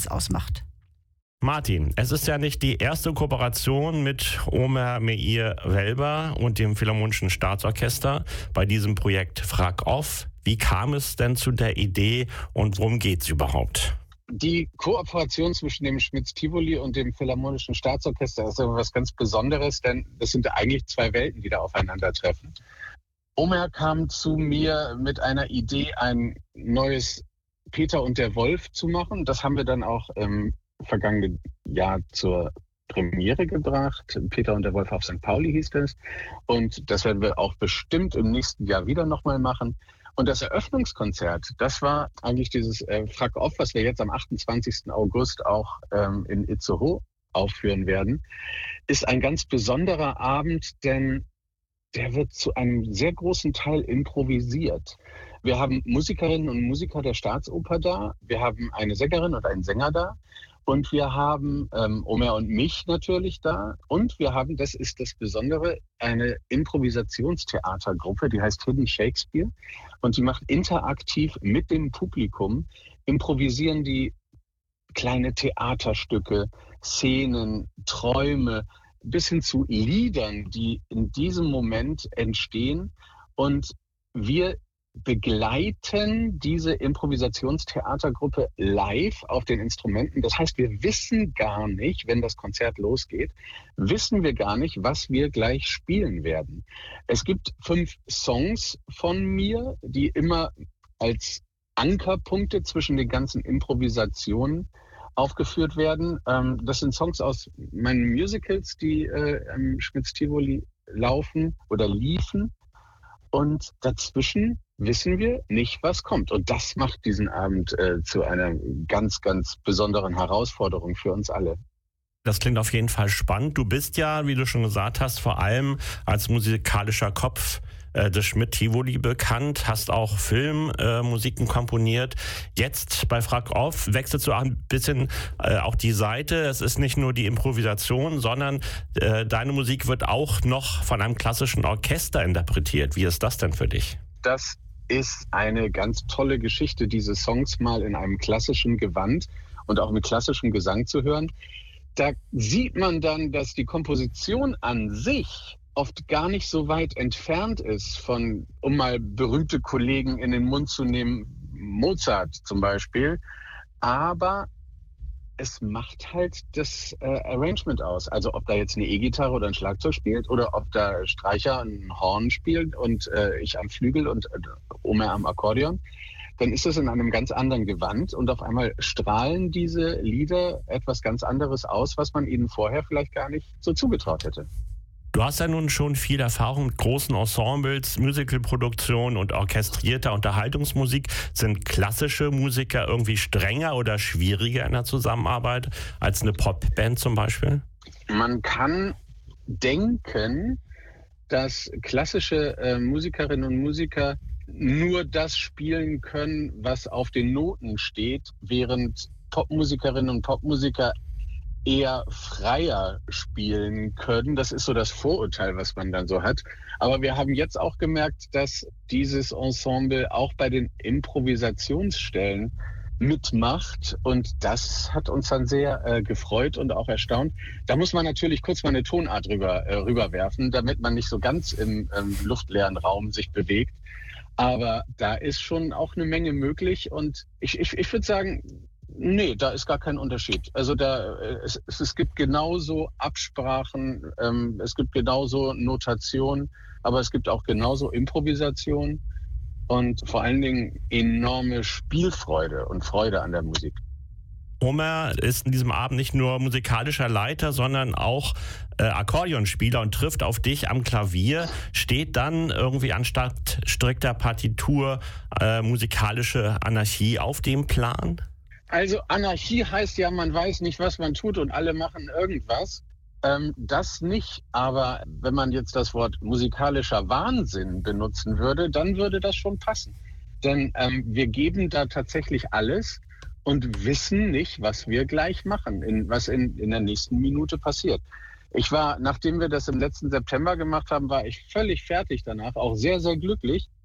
Besonderes ausmacht. Martin, es ist ja nicht die erste Kooperation mit Omer Meir-Welber und dem Philharmonischen Staatsorchester bei diesem Projekt Frag Off. Wie kam es denn zu der Idee und worum geht es überhaupt? Die Kooperation zwischen dem Schmitz-Tivoli und dem Philharmonischen Staatsorchester ist etwas ganz Besonderes, denn das sind eigentlich zwei Welten, die da aufeinandertreffen. Omer kam zu mir mit einer Idee, ein neues Peter und der Wolf zu machen. Das haben wir dann auch im vergangenen Jahr zur Premiere gebracht. Peter und der Wolf auf St. Pauli hieß das. Und das werden wir auch bestimmt im nächsten Jahr wieder nochmal machen. Und das Eröffnungskonzert, das war eigentlich dieses Frag Off, was wir jetzt am 28. August auch in Itzehoe aufführen werden, ist ein ganz besonderer Abend, denn der wird zu einem sehr großen Teil improvisiert. Wir haben Musikerinnen und Musiker der Staatsoper da, wir haben eine Sängerin und einen Sänger da und wir haben Omer und mich natürlich da und wir haben, das ist das Besondere, eine Improvisationstheatergruppe, die heißt Hidden Shakespeare und die macht interaktiv mit dem Publikum, improvisieren die kleine Theaterstücke, Szenen, Träume, bis hin zu Liedern, die in diesem Moment entstehen. Und wir begleiten diese Improvisationstheatergruppe live auf den Instrumenten. Das heißt, wir wissen gar nicht, wenn das Konzert losgeht, wissen wir gar nicht, was wir gleich spielen werden. Es gibt 5 Songs von mir, die immer als Ankerpunkte zwischen den ganzen Improvisationen aufgeführt werden. Das sind Songs aus meinen Musicals, die am Schmitz-Tivoli laufen oder liefen. Und dazwischen wissen wir nicht, was kommt. Und das macht diesen Abend zu einer ganz, ganz besonderen Herausforderung für uns alle. Das klingt auf jeden Fall spannend. Du bist ja, wie du schon gesagt hast, vor allem als musikalischer Kopf des Schmidt-Tivoli bekannt, hast auch Filmmusiken komponiert. Jetzt bei Frag Off wechselst du auch ein bisschen auch die Seite. Es ist nicht nur die Improvisation, sondern deine Musik wird auch noch von einem klassischen Orchester interpretiert. Wie ist das denn für dich? Das ist eine ganz tolle Geschichte, diese Songs mal in einem klassischen Gewand und auch mit klassischem Gesang zu hören. Da sieht man dann, dass die Komposition an sich oft gar nicht so weit entfernt ist von, um mal berühmte Kollegen in den Mund zu nehmen, Mozart zum Beispiel. Aber es macht halt das Arrangement aus. Also ob da jetzt eine E-Gitarre oder ein Schlagzeug spielt oder ob da Streicher ein Horn spielt und ich am Flügel und Omer am Akkordeon, dann ist es in einem ganz anderen Gewand und auf einmal strahlen diese Lieder etwas ganz anderes aus, was man ihnen vorher vielleicht gar nicht so zugetraut hätte. Du hast ja nun schon viel Erfahrung mit großen Ensembles, Musicalproduktion und orchestrierter Unterhaltungsmusik. Sind klassische Musiker irgendwie strenger oder schwieriger in der Zusammenarbeit als eine Popband zum Beispiel? Man kann denken, dass klassische Musikerinnen und Musiker nur das spielen können, was auf den Noten steht, während Popmusikerinnen und Popmusiker eher freier spielen können. Das ist so das Vorurteil, was man dann so hat. Aber wir haben jetzt auch gemerkt, dass dieses Ensemble auch bei den Improvisationsstellen mitmacht. Und das hat uns dann sehr gefreut und auch erstaunt. Da muss man natürlich kurz mal eine Tonart rüberwerfen, damit man nicht so ganz im luftleeren Raum sich bewegt. Aber da ist schon auch eine Menge möglich. Und ich würde sagen, nee, da ist gar kein Unterschied. Also es gibt genauso Absprachen, es gibt genauso Notation, aber es gibt auch genauso Improvisation und vor allen Dingen enorme Spielfreude und Freude an der Musik. Omer ist in diesem Abend nicht nur musikalischer Leiter, sondern auch Akkordeonspieler und trifft auf dich am Klavier. Steht dann irgendwie anstatt strikter Partitur musikalische Anarchie auf dem Plan? Also Anarchie heißt ja, man weiß nicht, was man tut und alle machen irgendwas. Das nicht, aber wenn man jetzt das Wort musikalischer Wahnsinn benutzen würde, dann würde das schon passen. Denn wir geben da tatsächlich alles und wissen nicht, was wir gleich machen, was in der nächsten Minute passiert. Ich war, nachdem wir das im letzten September gemacht haben, war ich völlig fertig danach, auch sehr, sehr glücklich.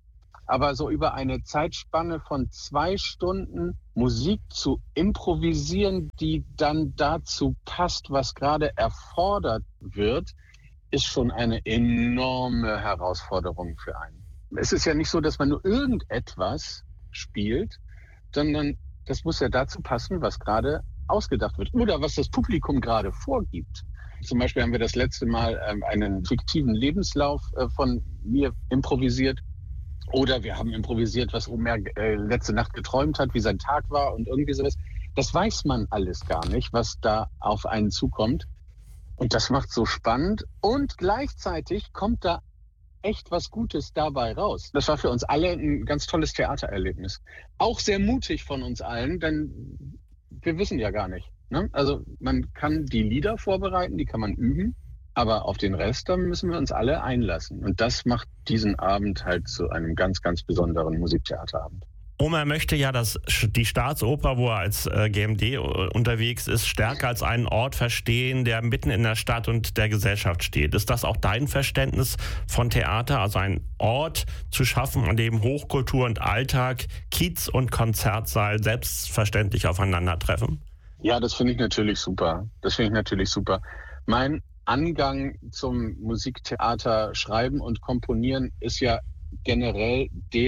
Aber so über eine Zeitspanne von 2 Stunden Musik zu improvisieren, die dann dazu passt, was gerade erfordert wird, ist schon eine enorme Herausforderung für einen. Es ist ja nicht so, dass man nur irgendetwas spielt, sondern das muss ja dazu passen, was gerade ausgedacht wird oder was das Publikum gerade vorgibt. Zum Beispiel haben wir das letzte Mal einen fiktiven Lebenslauf von mir improvisiert. Oder wir haben improvisiert, was Omer letzte Nacht geträumt hat, wie sein Tag war und irgendwie sowas. Das weiß man alles gar nicht, was da auf einen zukommt. Und das macht so spannend. Und gleichzeitig kommt da echt was Gutes dabei raus. Das war für uns alle ein ganz tolles Theatererlebnis. Auch sehr mutig von uns allen, denn wir wissen ja gar nicht. Ne? Also man kann die Lieder vorbereiten, die kann man üben. Aber auf den Rest, da müssen wir uns alle einlassen. Und das macht diesen Abend halt zu einem ganz, ganz besonderen Musiktheaterabend. Omer möchte ja, dass die Staatsoper, wo er als GMD unterwegs ist, stärker als einen Ort verstehen, der mitten in der Stadt und der Gesellschaft steht. Ist das auch dein Verständnis von Theater? Also einen Ort zu schaffen, an dem Hochkultur und Alltag, Kiez und Konzertsaal selbstverständlich aufeinandertreffen? Ja, das finde ich natürlich super. Mein Angang zum Musiktheater schreiben und komponieren ist ja generell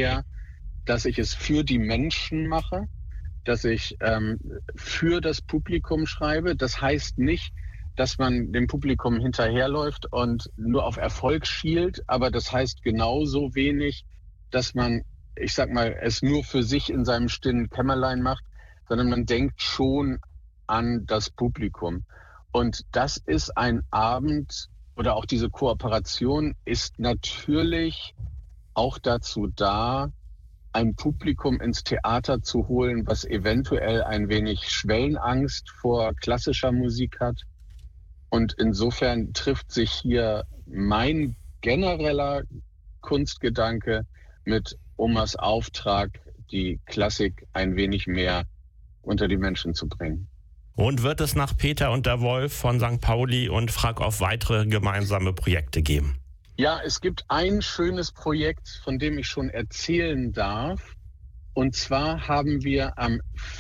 dass ich es für die Menschen mache, dass ich für das Publikum schreibe. Das heißt nicht, dass man dem Publikum hinterherläuft und nur auf Erfolg schielt, aber das heißt genauso wenig, dass man, ich sag mal, es nur für sich in seinem stillen Kämmerlein macht, sondern man denkt schon an das Publikum. Und das ist ein Abend oder auch diese Kooperation ist natürlich auch dazu da, ein Publikum ins Theater zu holen, was eventuell ein wenig Schwellenangst vor klassischer Musik hat. Und insofern trifft sich hier mein genereller Kunstgedanke mit Omers Auftrag, die Klassik ein wenig mehr unter die Menschen zu bringen. Und wird es nach Peter und der Wolf von St. Pauli und Frag auf weitere gemeinsame Projekte geben? Ja, es gibt ein schönes Projekt, von dem ich schon erzählen darf. Und zwar haben wir am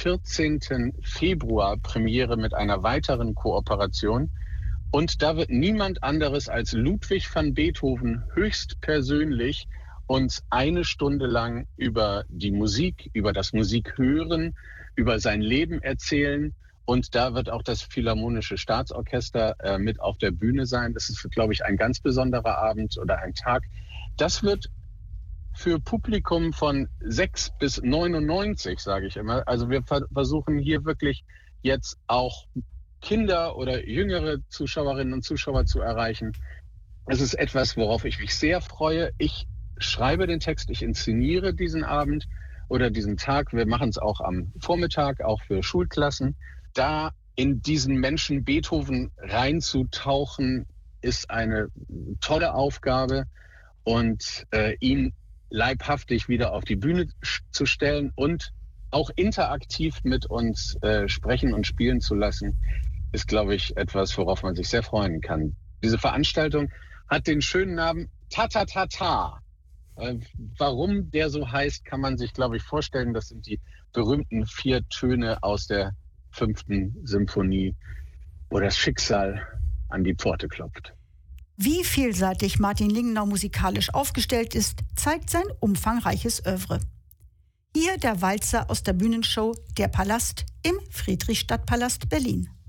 14. Februar Premiere mit einer weiteren Kooperation. Und da wird niemand anderes als Ludwig van Beethoven höchstpersönlich uns 1 Stunde lang über die Musik, über das Musikhören, über sein Leben erzählen. Und da wird auch das Philharmonische Staatsorchester mit auf der Bühne sein. Das ist, glaube ich, ein ganz besonderer Abend oder ein Tag. Das wird für Publikum von 6 bis 99, sage ich immer. Also wir versuchen hier wirklich jetzt auch Kinder oder jüngere Zuschauerinnen und Zuschauer zu erreichen. Es ist etwas, worauf ich mich sehr freue. Ich schreibe den Text, ich inszeniere diesen Abend oder diesen Tag. Wir machen es auch am Vormittag, auch für Schulklassen. Da in diesen Menschen Beethoven reinzutauchen, ist eine tolle Aufgabe und ihn leibhaftig wieder auf die Bühne zu stellen und auch interaktiv mit uns sprechen und spielen zu lassen, ist, glaube ich, etwas, worauf man sich sehr freuen kann. Diese Veranstaltung hat den schönen Namen Ta-Ta-Ta-Ta. Warum der so heißt, kann man sich, glaube ich, vorstellen. Das sind die berühmten 4 Töne aus der 5. Symphonie, wo das Schicksal an die Pforte klopft. Wie vielseitig Martin Lingnau musikalisch aufgestellt ist, zeigt sein umfangreiches Œuvre. Hier der Walzer aus der Bühnenshow Der Palast im Friedrichstadtpalast Berlin.